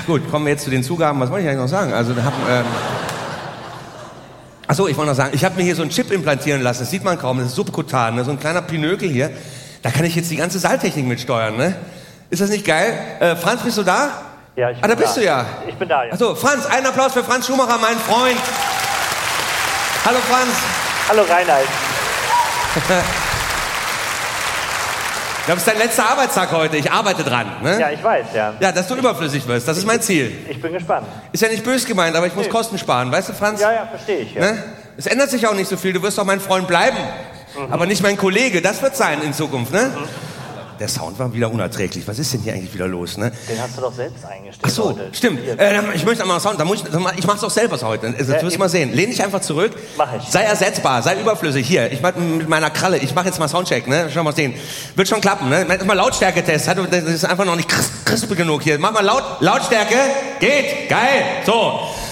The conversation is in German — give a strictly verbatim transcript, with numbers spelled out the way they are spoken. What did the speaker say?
Gut, kommen wir jetzt zu den Zugaben. Was wollte ich eigentlich noch sagen? Also, wir haben... Ähm Achso, ich wollte noch sagen, ich habe mir hier so einen Chip implantieren lassen. Das sieht man kaum, das ist subkutan, ne? So ein kleiner Pinökel hier. Da kann ich jetzt die ganze Saaltechnik mitsteuern, ne? Ist das nicht geil? Äh, Franz, bist du da? Ja, ich bin da. Ah, da bist da. du ja. Ich bin da, ja. Achso, Franz, einen Applaus für Franz Schumacher, mein Freund. Hallo, Franz. Hallo, Reinhard. Ich glaube, es ist dein letzter Arbeitstag heute. Ich arbeite dran, ne? Ja, ich weiß, ja. Ja, dass du überflüssig wirst, das ist mein Ziel. Ich bin gespannt. Ist ja nicht böse gemeint, aber ich muss Nee. Kosten sparen. Weißt du, Franz? Ja, ja, verstehe ich, ja. Ne? Es ändert sich auch nicht so viel. Du wirst doch mein Freund bleiben. Mhm. Aber nicht mein Kollege. Das wird sein in Zukunft, ne? Mhm. Der Sound war wieder unerträglich. Was ist denn hier eigentlich wieder los, ne? Den hast du doch selbst eingestellt. Ach so, heute. stimmt. Äh, ich möchte einmal Sound. Da muss ich, ich mach's auch selber heute. Das Ja, wirst du mal sehen. Lehn dich einfach zurück. Mach ich. Sei ersetzbar. Sei überflüssig. Hier, ich mach mit meiner Kralle. Ich mache jetzt mal Soundcheck, ne? Schau mal sehen. Wird schon klappen, ne? Mach mal Lautstärke-Test. Das ist einfach noch nicht crispy genug hier. Mach mal laut. Lautstärke. Geht. Geil. So.